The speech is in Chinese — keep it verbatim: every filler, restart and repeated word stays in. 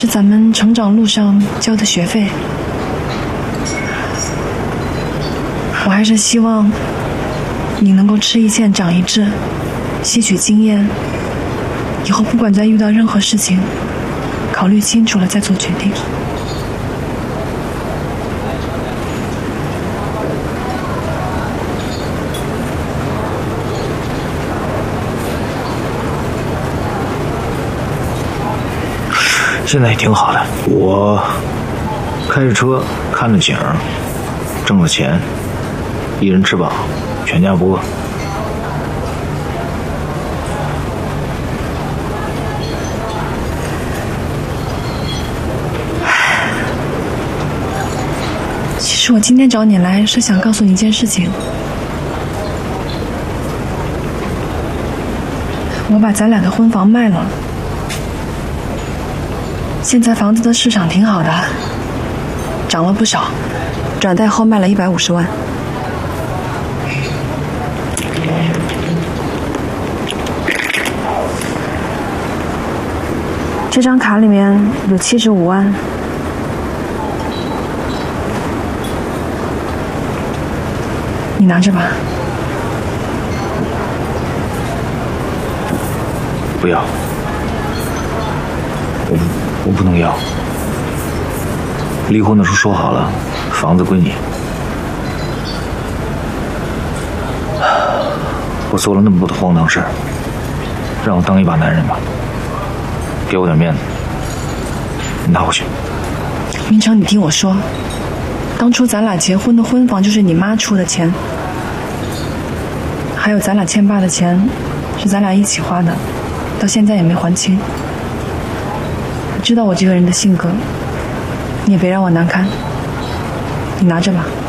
是咱们成长路上交的学费。我还是希望你能够吃一堑长一智，吸取经验，以后不管再遇到任何事情，考虑清楚了再做决定。 现在也挺好的，我开着车，看着景，挣了钱，一人吃饱，全家不饿。 其实我今天找你来是想告诉你一件事情，我把咱俩的婚房卖了。现在房子的市场挺好的，涨了不少，转贷后卖了一百五十万。这张卡里面有七十五万，你拿着吧。 不要，我不。我不能要，离婚的时候说好了，房子归你。我做了那么多的荒唐事儿，让我当一把男人吧，给我点面子，你拿回去。 明成，你听我说，当初咱俩结婚的婚房就是你妈出的钱，还有咱俩欠爸的钱，是咱俩一起花的，到现在也没还清。知道我这个人的性格，你也别让我难堪，你拿着吧。